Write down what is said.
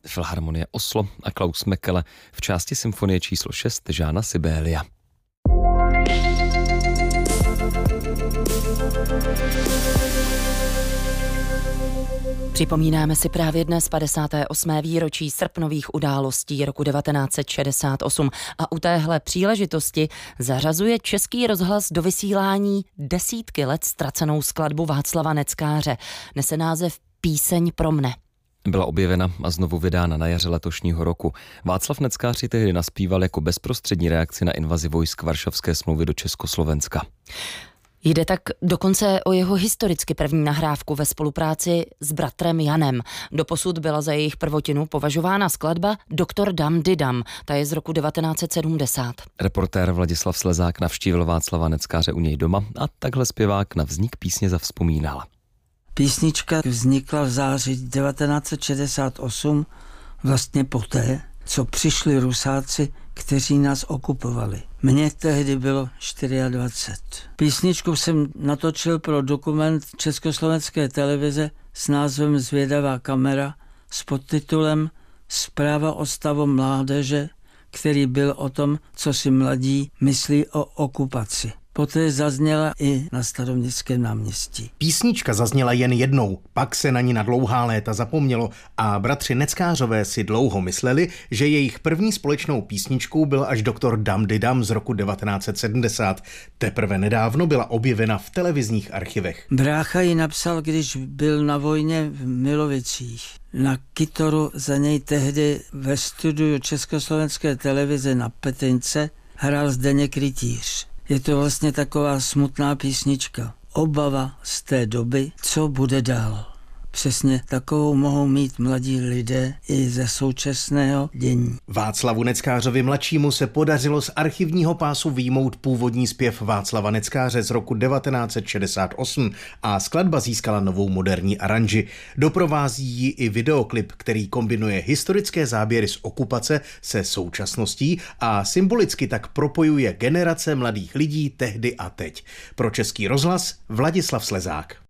Filharmonie Oslo a Klaus Mekele v části symfonie číslo 6 Jeana Sibélia. Připomínáme si právě dnes 58. výročí srpnových událostí roku 1968 a u téhle příležitosti zařazuje Český rozhlas do vysílání desítky let ztracenou skladbu Václava Neckáře. Nese název Píseň pro mne. Byla objevena a znovu vydána na jaře letošního roku. Václav Neckář ji tehdy naspíval jako bezprostřední reakci na invazi vojsk Varšavské smlouvy do Československa. Jde tak dokonce o jeho historicky první nahrávku ve spolupráci s bratrem Janem. Doposud byla za jejich prvotinu považována skladba Doktor Dam Didam, ta je z roku 1970. Reportér Vladislav Slezák navštívil Václava Neckáře u něj doma a takhle zpěvák na vznik písně zavzpomínal. Písnička vznikla v září 1968, vlastně poté, co přišli Rusáci, kteří nás okupovali. Mně tehdy bylo 24. Písničku jsem natočil pro dokument Československé televize s názvem Zvědavá kamera s podtitulem Zpráva o stavu mládeže, který byl o tom, co si mladí myslí o okupaci. Poté zazněla i na Staroměstském náměstí. Písnička zazněla jen jednou, pak se na ní na dlouhá léta zapomnělo a bratři Neckářové si dlouho mysleli, že jejich první společnou písničkou byl až Doktor Dam Didam z roku 1970. Teprve nedávno byla objevena v televizních archivech. Brácha ji napsal, když byl na vojně v Milovicích. Na kytaru za něj tehdy ve studiu Československé televize na Petince hrál Zdeněk Rytíř. Je to vlastně taková smutná písnička. Obava z té doby, co bude dál. Přesně takovou mohou mít mladí lidé i ze současného dění. Václavu Neckářovi mladšímu se podařilo z archivního pásu vyjmout původní zpěv Václava Neckáře z roku 1968 a skladba získala novou moderní aranži. Doprovází ji i videoklip, který kombinuje historické záběry z okupace se současností a symbolicky tak propojuje generace mladých lidí tehdy a teď. Pro Český rozhlas Vladislav Slezák.